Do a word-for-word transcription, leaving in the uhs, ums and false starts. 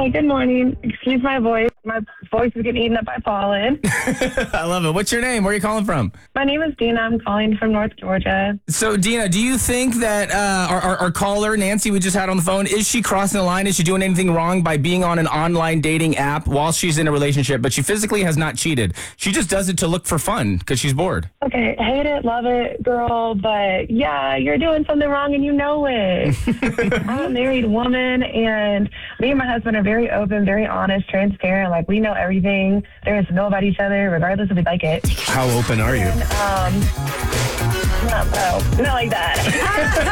Hi, good morning. Excuse my voice. My voice is getting eaten up by pollen. I love it. What's your name? Where are you calling from? My name is Dina. I'm calling from North Georgia. So, Dina, do you think that uh, our, our, our caller, Nancy, we just had on the phone, is she crossing the line? Is she doing anything wrong by being on an online dating app while she's in a relationship, but she physically has not cheated? She just does it to look for fun because she's bored. Okay, hate it, love it, girl, but yeah, you're doing something wrong and you know it. I'm a married woman, and me and my husband are very open, very honest, transparent. Like, we know everything there is to know about each other, regardless if we like it. How open are you? And, um, not, no, not like that.